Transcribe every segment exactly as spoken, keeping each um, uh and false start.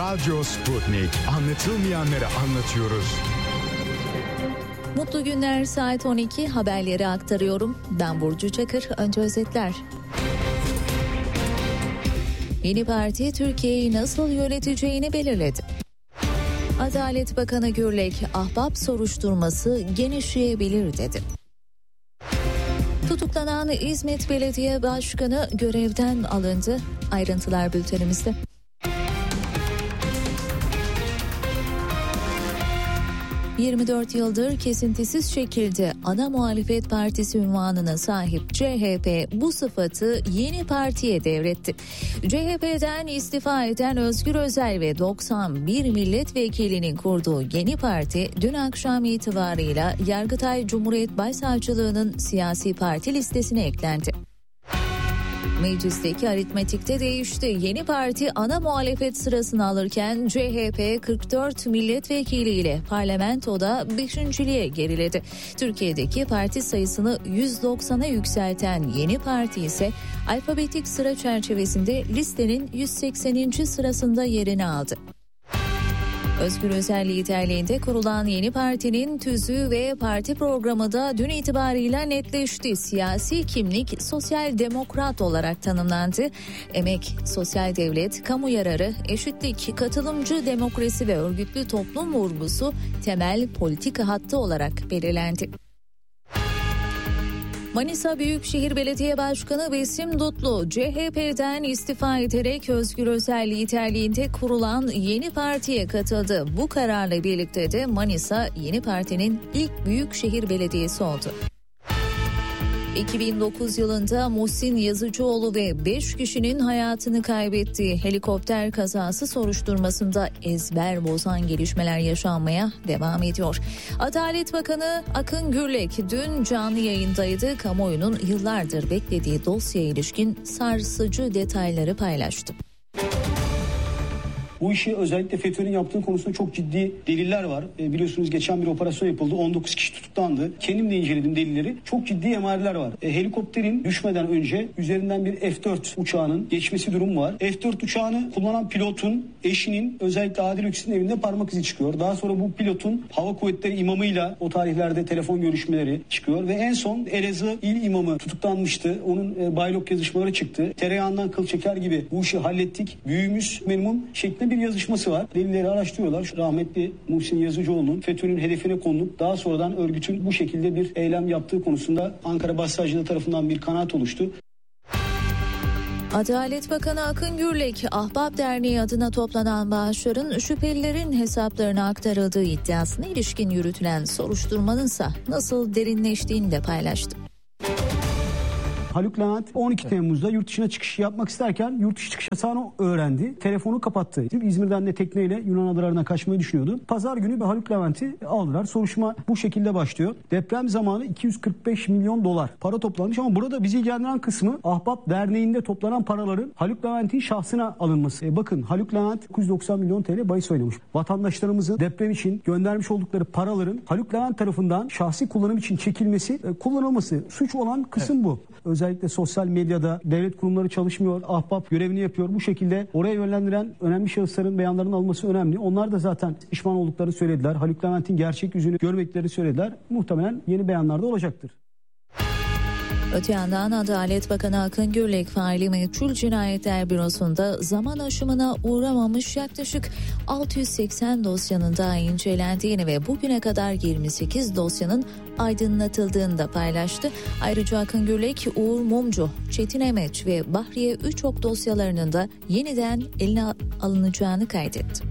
Radyo Sputnik. Anlatılmayanları anlatıyoruz. Mutlu günler, saat on iki, haberleri aktarıyorum. Ben Burcu Çakır. Önce özetler. Yeni parti Türkiye'yi nasıl yöneteceğini belirledi. Adalet Bakanı Gürlek, ahbap soruşturması genişleyebilir dedi. Tutuklanan İzmit Belediye Başkanı görevden alındı. Ayrıntılar bültenimizde. yirmi dört yıldır kesintisiz şekilde ana muhalefet partisi unvanına sahip C H P bu sıfatı yeni partiye devretti. C H P'den istifa eden Özgür Özel ve doksan bir milletvekilinin kurduğu yeni parti dün akşam itibarıyla Yargıtay Cumhuriyet Başsavcılığı'nın siyasi parti listesine eklendi. Meclisteki aritmetikte değişti. Yeni parti ana muhalefet sırasını alırken C H P kırk dört milletvekiliyle parlamentoda beşinciliğe geriledi. Türkiye'deki parti sayısını yüz doksana yükselten yeni parti ise alfabetik sıra çerçevesinde listenin yüz sekseninci sırasında yerini aldı. Özgür Özel liderliğinde kurulan yeni partinin tüzüğü ve parti programı da dün itibarıyla netleşti. Siyasi kimlik sosyal demokrat olarak tanımlandı. Emek, sosyal devlet, kamu yararı, eşitlik, katılımcı demokrasi ve örgütlü toplum vurgusu temel politika hattı olarak belirlendi. Manisa Büyükşehir Belediye Başkanı Besim Dutlu, C H P'den istifa ederek Özgür Özel liderliğinde kurulan yeni partiye katıldı. Bu kararla birlikte de Manisa yeni partinin ilk büyükşehir belediyesi oldu. iki bin dokuz yılında Muhsin Yazıcıoğlu ve beş kişinin hayatını kaybettiği helikopter kazası soruşturmasında ezber bozan gelişmeler yaşanmaya devam ediyor. Adalet Bakanı Akın Gürlek dün canlı yayındaydı. Kamuoyunun yıllardır beklediği dosyaya ilişkin sarsıcı detayları paylaştı. Bu işi özellikle FETÖ'nün yaptığı konusunda çok ciddi deliller var. E, biliyorsunuz geçen bir operasyon yapıldı. on dokuz kişi tutuklandı. Kendim de inceledim delilleri. Çok ciddi emareler var. E, helikopterin düşmeden önce üzerinden bir F dört uçağının geçmesi durumu var. F dört uçağını kullanan pilotun eşinin özellikle Adil Öksüz'ün evinde parmak izi çıkıyor. Daha sonra bu pilotun hava kuvvetleri imamıyla o tarihlerde telefon görüşmeleri çıkıyor. Ve en son Elazığ il imamı tutuklanmıştı. Onun e, baylok yazışmaları çıktı. Tereyağından kıl çeker gibi bu işi hallettik. Büyüğümüz memnun şeklinde bir yazışması var. Delilleri araştırıyorlar. Rahmetli Muhsin Yazıcıoğlu'nun FETÖ'nün hedefine konulup daha sonradan örgütün bu şekilde bir eylem yaptığı konusunda Ankara Başsavcılığı tarafından bir kanaat oluştu. Adalet Bakanı Akın Gürlek, Ahbap Derneği adına toplanan bağışların şüphelilerin hesaplarına aktarıldığı iddiasına ilişkin yürütülen soruşturmanınsa nasıl derinleştiğini de paylaştı. Haluk Levent on iki Temmuz'da yurt dışına çıkış yapmak isterken yurt dışı çıkış yasağını öğrendi. Telefonu kapattı. İzmir'den de tekneyle Yunan adalarına kaçmayı düşünüyordu. Pazar günü bir Haluk Levent'i aldılar. Soruşturma bu şekilde başlıyor. Deprem zamanı iki yüz kırk beş milyon dolar para toplanmış ama burada bizi ilgilendiren kısmı Ahbap Derneği'nde toplanan paraların Haluk Levent'in şahsına alınması. E bakın Haluk Levent dokuz yüz doksan milyon T L bahis oynamış. Vatandaşlarımızın deprem için göndermiş oldukları paraların Haluk Levent tarafından şahsi kullanım için çekilmesi, e, kullanılması. Suç olan kısım evet. Bu. Özellikle sosyal medyada devlet kurumları çalışmıyor, ahbap görevini yapıyor. Bu şekilde oraya yönlendiren önemli şahısların beyanlarının alınması önemli. Onlar da zaten pişman oldukları söylediler. Haluk Levent'in gerçek yüzünü görmekleri söylediler. Muhtemelen yeni beyanlarda olacaktır. Öte yandan Adalet Bakanı Akın Gürlek faili meçhul cinayetler bürosunda zaman aşımına uğramamış yaklaşık altı yüz seksen dosyanın daha incelendiğini ve bugüne kadar yirmi sekiz dosyanın aydınlatıldığını da paylaştı. Ayrıca Akın Gürlek, Uğur Mumcu, Çetin Emeç ve Bahriye Üçok dosyalarının da yeniden eline alınacağını kaydetti.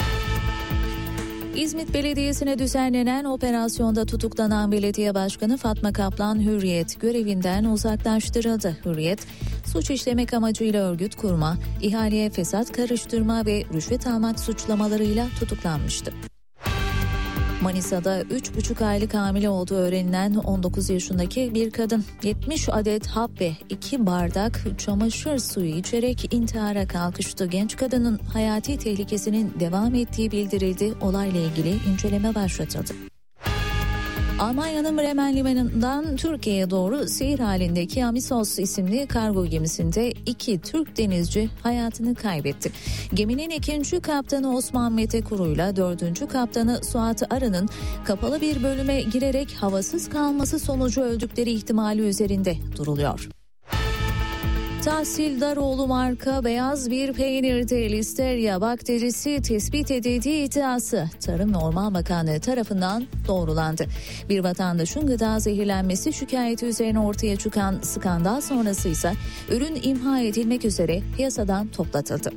İzmit Belediyesi'ne düzenlenen operasyonda tutuklanan belediye başkanı Fatma Kaplan Hürriyet görevinden uzaklaştırıldı. Hürriyet, suç işlemek amacıyla örgüt kurma, ihaleye fesat karıştırma ve rüşvet almak suçlamalarıyla tutuklanmıştı. Manisa'da üç buçuk aylık hamile olduğu öğrenilen on dokuz yaşındaki bir kadın yetmiş adet hap ve iki bardak çamaşır suyu içerek intihara kalkıştı. Genç kadının hayati tehlikesinin devam ettiği bildirildi. Olayla ilgili inceleme başlatıldı. Almanya'nın Bremen limanından Türkiye'ye doğru seyir halindeki Amisos isimli kargo gemisinde iki Türk denizci hayatını kaybetti. Geminin ikinci kaptanı Osman Mete Kuru'yla dördüncü kaptanı Suat Arı'nın kapalı bir bölüme girerek havasız kalması sonucu öldükleri ihtimali üzerinde duruluyor. Tahsil Daroğlu marka beyaz bir peynirde Listeria bakterisi tespit edildiği iddiası Tarım ve Orman Bakanlığı tarafından doğrulandı. Bir vatandaşın gıda zehirlenmesi şikayeti üzerine ortaya çıkan skandal sonrası ise ürün imha edilmek üzere piyasadan toplatıldı.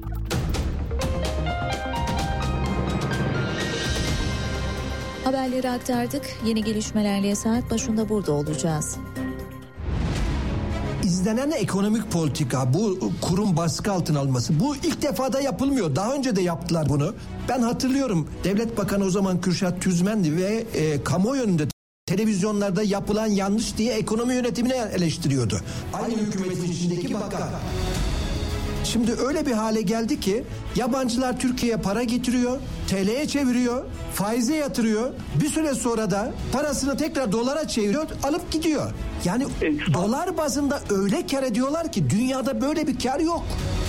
Haberleri aktardık. Yeni gelişmelerle saat başında burada olacağız. İzlenen ekonomik politika, bu kurum baskı altına alması, bu ilk defa da yapılmıyor. Daha önce de yaptılar bunu. Ben hatırlıyorum, Devlet Bakanı o zaman Kürşat Tüzmen'di ve e, kamuoyu önünde televizyonlarda yapılan yanlış diye ekonomi yönetimini eleştiriyordu. Aynı hükümetin içindeki bakan. Şimdi öyle bir hale geldi ki yabancılar Türkiye'ye para getiriyor, T L'ye çeviriyor, faize yatırıyor. Bir süre sonra da parasını tekrar dolara çeviriyor, alıp gidiyor. Yani e, dolar bazında öyle kar ediyorlar ki dünyada böyle bir kar yok.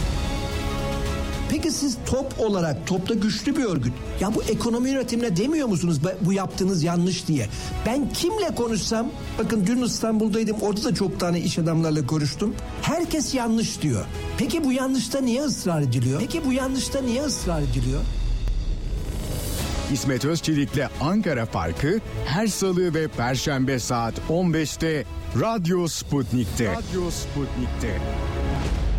Peki siz top olarak, topta güçlü bir örgüt. Ya bu ekonomi yönetimine demiyor musunuz bu yaptığınız yanlış diye? Ben kimle konuşsam, bakın dün İstanbul'daydım, orada da çok tane iş adamlarla konuştum. Herkes yanlış diyor. Peki bu yanlışta niye ısrar ediliyor? Peki bu yanlışta niye ısrar ediliyor? İsmet Özçelik'le Ankara Farkı her salı ve perşembe saat on beşte Radyo Sputnik'te. Radyo Sputnik'te.